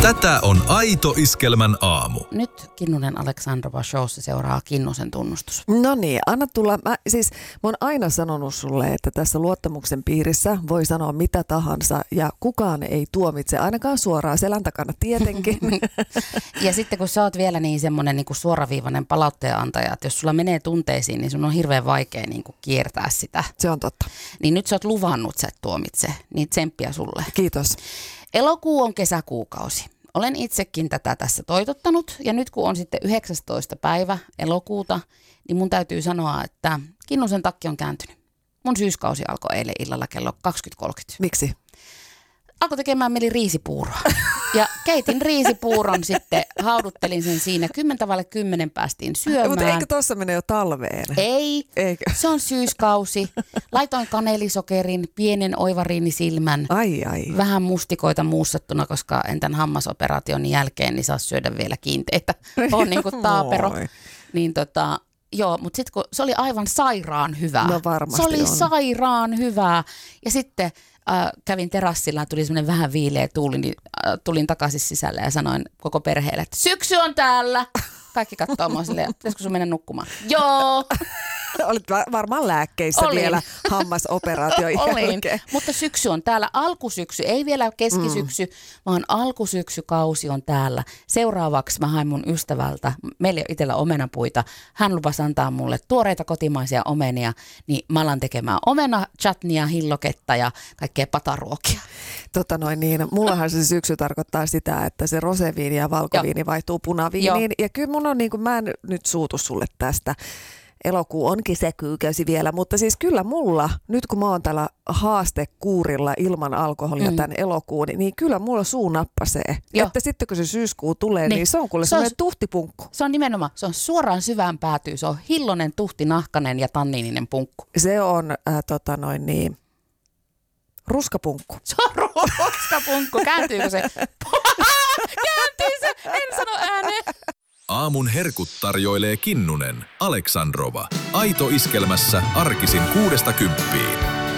Tätä on Aito Iskelmän aamu. Nyt Kinnunen Aleksandrova showssa seuraa Kinnusen tunnustus. No niin, anna tulla. Mä oon aina sanonut sulle, että tässä luottamuksen piirissä voi sanoa mitä tahansa ja kukaan ei tuomitse, ainakaan suoraan selän takana tietenkin. Ja sitten kun sä oot vielä niin semmoinen niin kuin suoraviivainen palautteenantaja, että jos sulla menee tunteisiin, niin sun on hirveän vaikea niin kuin kiertää sitä. Se on totta. Niin nyt sä oot luvannut, sä et tuomitse, niin tsemppiä sulle. Kiitos. Elokuu on kesäkuukausi. Olen itsekin tätä tässä toitottanut ja nyt kun on sitten 19. päivä elokuuta, niin mun täytyy sanoa, että Kinnusen takki on kääntynyt. Mun syyskausi alkoi eilen illalla kello 20.30. Miksi? Alkoi tekemään mieli riisipuuroa. Ja keitin riisipuuron sitten, hauduttelin sen siinä. 10:10 päästiin syömään. Mutta eikö tuossa mene jo talveen? Ei, Eikö? Se on syyskausi. Laitoin kanelisokerin, pienen oivariinisilmän. Ai. Vähän mustikoita muussattuna, koska en tämän hammasoperaation jälkeen niin saa syödä vielä kiinteitä. On niin kuin taapero. Niin joo, mutta sitten kun se oli aivan sairaan hyvää. No varmasti se oli on. sairaan hyvää. Ja sitten kävin terassilla, tuli semmoinen vähän viileä tuuli, niin tulin takaisin sisälle ja sanoin koko perheelle, että syksy on täällä. Kaikki katsoo mua silleen, pitäisikö sun mennä nukkumaan? Joo. Olit varmaan lääkkeissä vielä hammasoperaation jälkeen. Mutta syksy on täällä. Alkusyksy, ei vielä keskisyksy, vaan alkusyksykausi on täällä. Seuraavaksi mä hain mun ystävältä, meillä on itsellä omenapuita. Hän lupasi antaa mulle tuoreita kotimaisia omenia, niin mä alan tekemään omena, chutnia, hilloketta ja kaikkea pataruokia. Mullahan se syksy tarkoittaa sitä, että se roseviini ja valkoviini vaihtuu punaviiniin. Ja kyllä mun on mä en nyt suutu sulle tästä. Elokuu on kesäkuukausi vielä, mutta siis kyllä mulla, nyt kun mä oon täällä haastekuurilla ilman alkoholia tämän elokuun, niin kyllä mulla suu nappasee. Että sitten kun se syyskuu tulee, niin se on kuule semmoinen tuhtipunkku. Se on nimenomaan, se on suoraan syvään päätyy, se on hillonen, tuhtinahkanen ja tanniininen punkku. Se on ruskapunkku. Se on ruskapunkku, kääntyykö se? Kääntyy se, en sano ääneen. Aamun herkut tarjoilee Kinnunen Aleksandrova. Aito Iskelmässä arkisin 6–10.